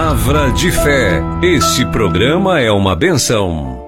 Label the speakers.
Speaker 1: Palavra de fé. Este programa é uma bênção.